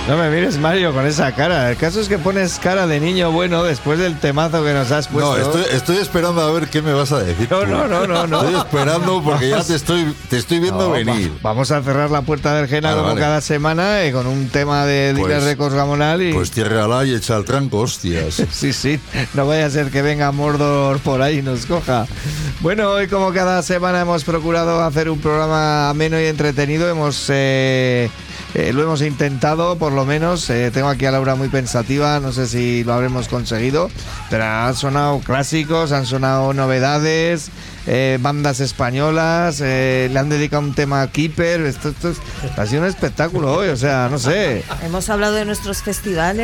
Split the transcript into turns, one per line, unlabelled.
No me mires, Mario, con esa cara. El caso es que pones cara de niño bueno después del temazo que nos has puesto.
No, estoy esperando a ver qué me vas a decir.
No.
Estoy esperando porque ya te estoy viendo venir.
Vamos a cerrar la puerta del Gena como cada semana con un tema de Diner Records Gamonal y...
Pues ciérrala y echa el tranco, hostias.
Sí, no vaya a ser que venga Mordor por ahí y nos coja. Bueno, hoy como cada semana hemos procurado hacer un programa ameno y entretenido. Lo hemos intentado, por lo menos. Tengo aquí a Laura muy pensativa, no sé si lo habremos conseguido, pero han sonado clásicos, han sonado novedades, bandas españolas, le han dedicado un tema a Keeper. Esto ha sido un espectáculo hoy, o sea, no sé.
Hemos hablado de nuestros festivales.